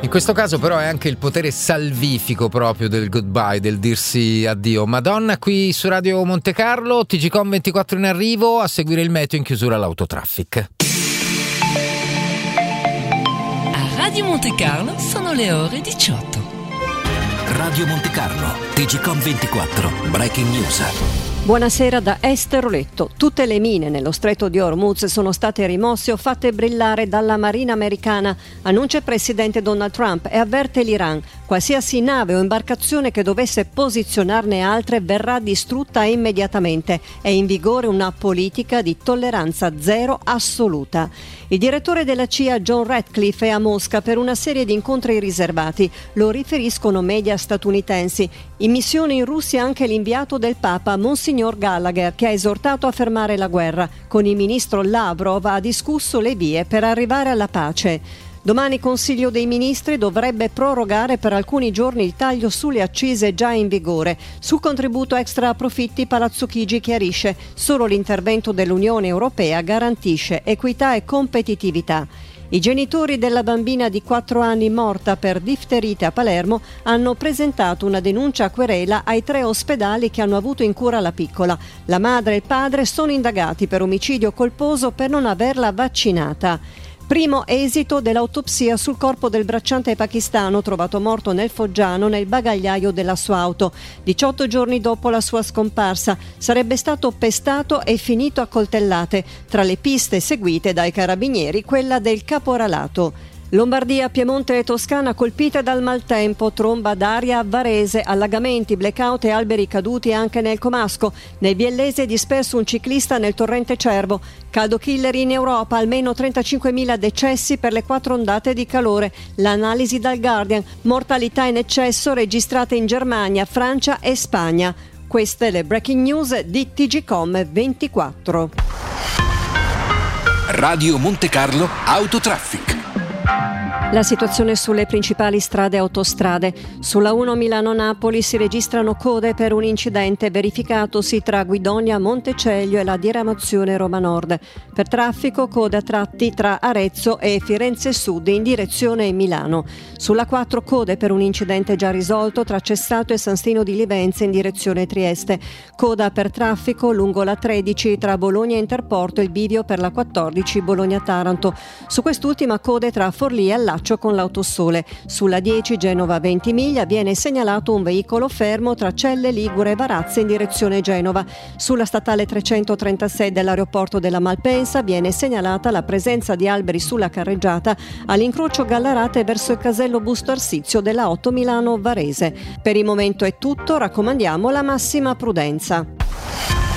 In questo caso però è anche il potere salvifico proprio del goodbye, del dirsi addio. Madonna qui su Radio Monte Carlo, TGcom 24 in arrivo, a seguire il meteo in chiusura all'autotraffic. A Radio Monte Carlo sono le ore 18. Radio Monte Carlo, TGcom 24, Breaking News. Buonasera da Esther Oletto. Tutte le mine nello stretto di Hormuz sono state rimosse o fatte brillare dalla Marina americana, annuncia il presidente Donald Trump e avverte l'Iran. Qualsiasi nave o imbarcazione che dovesse posizionarne altre verrà distrutta immediatamente. È in vigore una politica di tolleranza zero assoluta. Il direttore della CIA John Ratcliffe è a Mosca per una serie di incontri riservati, lo riferiscono media statunitensi. In missione in Russia anche l'inviato del Papa, Monsignor Gallagher, che ha esortato a fermare la guerra. Con il ministro Lavrov ha discusso le vie per arrivare alla pace. Domani Consiglio dei Ministri dovrebbe prorogare per alcuni giorni il taglio sulle accise già in vigore. Sul contributo extra profitti Palazzo Chigi chiarisce: solo l'intervento dell'Unione Europea garantisce equità e competitività. I genitori della bambina di 4 anni morta per difterite a Palermo hanno presentato una denuncia a querela ai 3 ospedali che hanno avuto in cura la piccola. La madre e il padre sono indagati per omicidio colposo per non averla vaccinata. Primo esito dell'autopsia sul corpo del bracciante pakistano trovato morto nel Foggiano nel bagagliaio della sua auto. 18 giorni dopo la sua scomparsa sarebbe stato pestato e finito a coltellate. Tra le piste seguite dai carabinieri quella del caporalato. Lombardia, Piemonte e Toscana colpite dal maltempo, tromba d'aria a Varese, allagamenti, blackout e alberi caduti anche nel Comasco. Nel Biellese disperso un ciclista nel torrente Cervo. Caldo killer in Europa, almeno 35.000 decessi per le 4 ondate di calore. L'analisi dal Guardian, mortalità in eccesso registrate in Germania, Francia e Spagna. Queste le breaking news di TGcom 24. Radio Monte Carlo, Autotraffic. La situazione sulle principali strade e autostrade. Sulla 1 Milano-Napoli si registrano code per un incidente verificatosi tra Guidonia Montecelio e la diramazione Roma Nord. Per traffico code a tratti tra Arezzo e Firenze Sud in direzione Milano. Sulla 4 code per un incidente già risolto tra Cessato e San Stino di Livenza in direzione Trieste. Coda per traffico lungo la 13 tra Bologna e Interporto e il bivio per la 14 Bologna-Taranto. Su quest'ultima code tra Forlì e Allaccio con l'Autosole. Sulla 10 Genova Ventimiglia viene segnalato un veicolo fermo tra Celle, Ligure e Varazze in direzione Genova. Sulla statale 336 dell'aeroporto della Malpensa viene segnalata la presenza di alberi sulla carreggiata all'incrocio Gallarate verso il casello Busto Arsizio della 8 Milano Varese. Per il momento è tutto, raccomandiamo la massima prudenza.